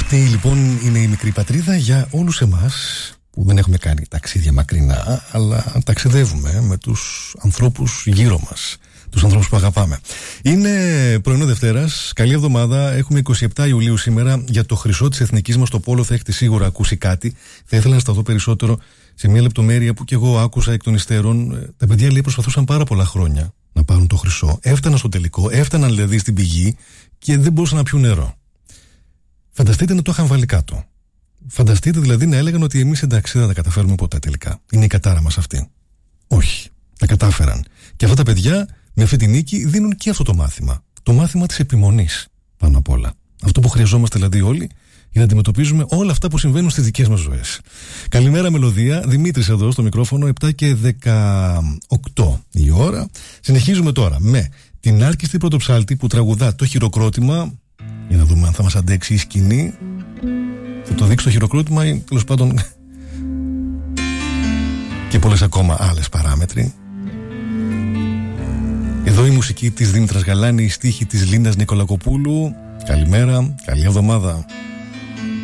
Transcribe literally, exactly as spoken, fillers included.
Αυτή λοιπόν είναι η μικρή πατρίδα για όλους εμάς που δεν έχουμε κάνει ταξίδια μακρινά, αλλά ταξιδεύουμε με τους ανθρώπους γύρω μας, τους ανθρώπους που αγαπάμε. Είναι πρωινό Δευτέρας, καλή εβδομάδα. Έχουμε εικοστή εβδόμη Ιουλίου σήμερα. Για το χρυσό της εθνικής μας το Πόλο θα έχετε σίγουρα ακούσει κάτι. Θα ήθελα να σταθώ περισσότερο σε μια λεπτομέρεια που και εγώ άκουσα εκ των υστέρων. Τα παιδιά λέει προσπαθούσαν πάρα πολλά χρόνια να πάρουν το χρυσό. Έφταναν στο τελικό, έφταναν δηλαδή στην πηγή και δεν μπορούσαν να πιούν νερό. Φανταστείτε να το είχαν βάλει κάτω. Φανταστείτε δηλαδή να έλεγαν ότι εμείς εντάξει δεν θα τα καταφέρουμε ποτέ τελικά. Είναι η κατάρα μας αυτή. Όχι. Τα κατάφεραν. Και αυτά τα παιδιά με αυτή τη νίκη δίνουν και αυτό το μάθημα. Το μάθημα της επιμονής πάνω απ' όλα. Αυτό που χρειαζόμαστε δηλαδή όλοι για να αντιμετωπίζουμε όλα αυτά που συμβαίνουν στις δικές μας ζωές. Καλημέρα μελωδία. Δημήτρης εδώ στο μικρόφωνο, επτά και δεκαοκτώ η ώρα. Συνεχίζουμε τώρα με την άρκιστη πρωτοψάλτη που τραγουδά το χειροκρότημα. Για να δούμε αν θα μας αντέξει η σκηνή. Θα το δείξει το χειροκρότημα ή τέλος πάντων και πολλές ακόμα άλλες παράμετροι. Εδώ η μουσική της Δήμητρας Γαλάνη, η στίχη της Λίνας Νικολακοπούλου. Καλημέρα, καλή εβδομάδα.